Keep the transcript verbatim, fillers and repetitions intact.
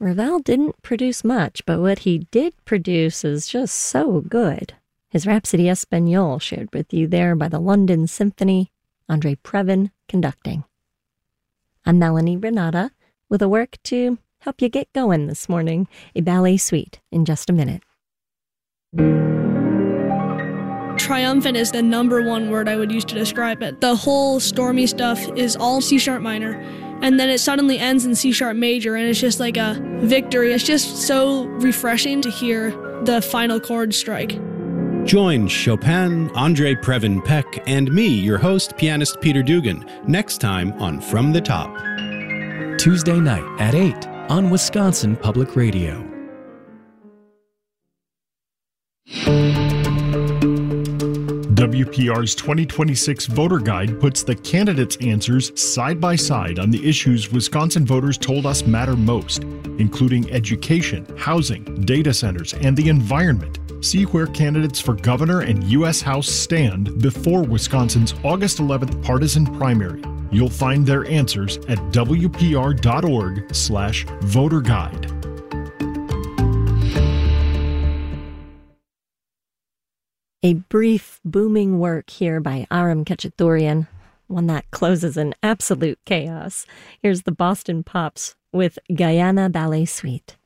Ravel didn't produce much, but what he did produce is just so good. His Rhapsody Espagnole shared with you there by the London Symphony, Andre Previn conducting. I'm Melanie Renata with a work to help you get going this morning, a ballet suite in just a minute. Triumphant is the number one word I would use to describe it. The whole stormy stuff is all C sharp minor, and then it suddenly ends in C sharp major, and it's just like a victory. It's just so refreshing to hear the final chord strike. Join Chopin, Andre Previn Peck, and me, your host, pianist Peter Dugan, next time on From the Top. Tuesday night at eight on Wisconsin Public Radio. W P R's twenty twenty-six Voter Guide puts the candidates' answers side by side on the issues Wisconsin voters told us matter most, including education, housing, data centers, and the environment. See where candidates for governor and U S House stand before Wisconsin's August eleventh partisan primary. You'll find their answers at W P R dot org slash voter guide. A brief, booming work here by Aram Khachaturian, one that closes in absolute chaos. Here's the Boston Pops with Guyana Ballet Suite.